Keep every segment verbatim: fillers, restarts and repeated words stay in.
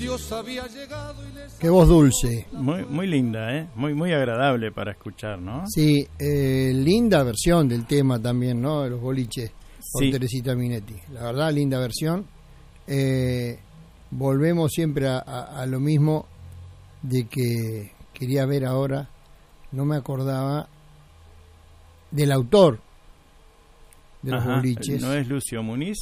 Dios había llegado y les... Qué voz dulce. Muy muy linda, ¿eh? Muy muy agradable para escuchar, ¿no? Sí, eh, linda versión del tema también, ¿no? De los boliches por Sí. Teresita Minetti. La verdad, linda versión. Eh, volvemos siempre a, a, a lo mismo de que quería ver ahora, no me acordaba del autor de los Ajá, boliches. ¿no es Lucio Muniz?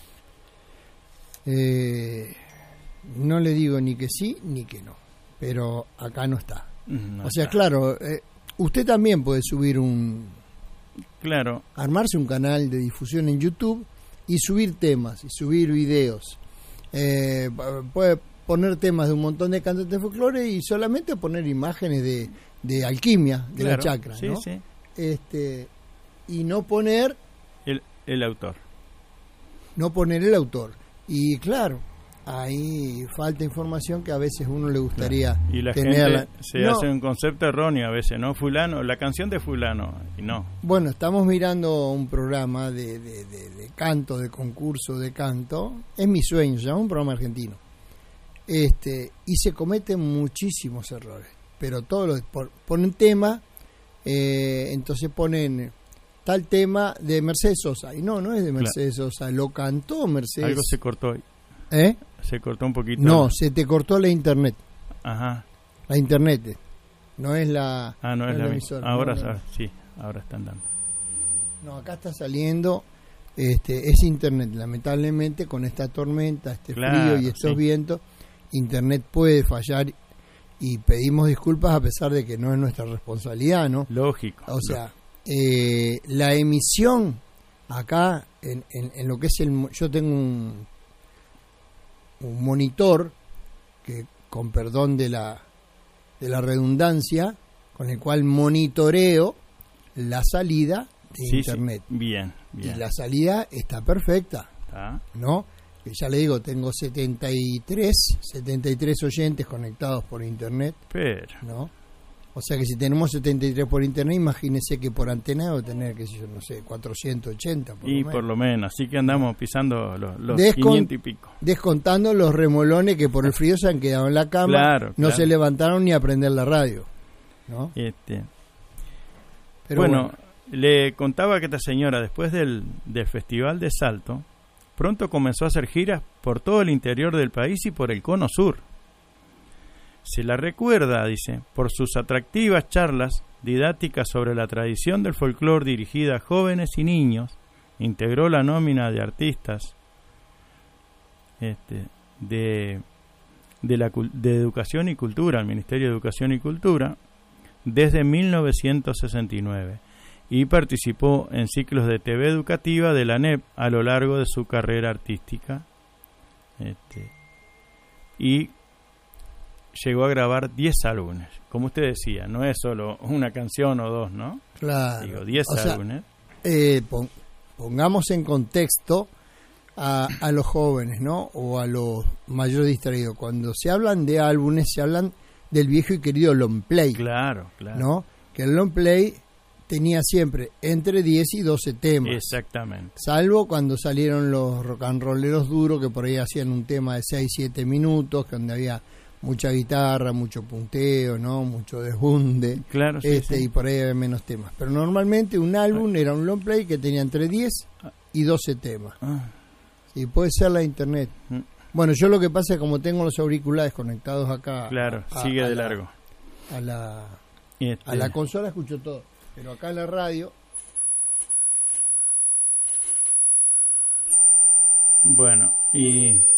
Eh, no le digo ni que sí ni que no, pero acá no está. No o sea, está. claro, eh, usted también puede subir un... Claro. Armarse un canal de difusión en YouTube y subir temas, y subir videos. Eh, puede poner temas de un montón de cantantes de folclore y solamente poner imágenes de, de alquimia, de Claro, la chacra, sí, ¿no? sí. Este, y no poner... El, el autor. No poner el autor. Y claro, ahí falta información que a veces uno le gustaría Claro. Y la tenerla. gente se No, hace un concepto erróneo a veces, ¿no? Fulano, la canción de fulano, y no. Bueno, estamos mirando un programa de, de, de, de canto, de concurso de canto. Es mi sueño, se llama un programa argentino. Este, y se cometen muchísimos errores. Pero todos los por, ponen tema, eh, entonces ponen tal tema de Mercedes Sosa. Y no, no es de Mercedes claro. Sosa, lo cantó Mercedes. Algo se cortó hoy. ¿Eh? Se cortó un poquito. No, se te cortó la internet. Ajá. La internet. No es la. Ah, no, no es la, la emisora. Ahora no, no. Ah, sí, ahora están dando. No, acá está saliendo. Este, es internet. Lamentablemente, con esta tormenta, este claro, frío y estos sí. vientos, internet puede fallar. Y pedimos disculpas a pesar de que no es nuestra responsabilidad, ¿no? Lógico. O sea, eh, la emisión acá, en, en, en lo que es el. Yo tengo un. un monitor que, con perdón de la de la redundancia, con el cual monitoreo la salida de sí, internet. Sí. Bien, bien. Y la salida está perfecta, ¿Ah? ¿no? Que ya le digo, tengo setenta y tres oyentes conectados por internet, pero ¿no? O sea que si tenemos setenta y tres por internet, imagínese que por antena debo tener, que yo no sé, cuatrocientos ochenta por y lo menos. por lo menos, así que andamos pisando los, los Descon- quinientos y pico. Descontando los remolones que por el frío se han quedado en la cama, claro, no claro. se levantaron ni a prender la radio, ¿no? Este, Pero bueno, bueno, le contaba que esta señora, después del, del Festival de Salto, pronto comenzó a hacer giras por todo el interior del país y por el Cono Sur. Se la recuerda, dice, por sus atractivas charlas didácticas sobre la tradición del folclore dirigida a jóvenes y niños. Integró la nómina de artistas este, de, de, la, de Educación y Cultura, el Ministerio de Educación y Cultura, desde mil novecientos sesenta y nueve. Y participó en ciclos de T V educativa de la N E P a lo largo de su carrera artística. Este, y llegó a grabar diez álbumes. Como usted decía, no es solo una canción o dos, ¿no? claro. Digo, diez O sea, álbumes. eh, pon- pongamos en contexto a, a los jóvenes, ¿no? O a los mayores distraídos. Cuando se hablan de álbumes, se hablan del viejo y querido long play, Claro, claro. ¿no? Que el long play tenía siempre entre diez y doce temas. Exactamente. Salvo cuando salieron los rock and rolleros duros, que por ahí hacían un tema de seis siete minutos, que donde había mucha guitarra, mucho punteo, ¿no? Mucho desbunde. Claro, sí, este sí. Y por ahí había menos temas. Pero normalmente un álbum era un long play que tenía entre diez y doce temas. Ah, Y puede ser la internet. mm, Bueno, yo lo que pasa es que como tengo los auriculares conectados acá... claro, a- sigue a de la- largo. A la, Este, a la consola escucho todo. Pero acá en la radio... Bueno, y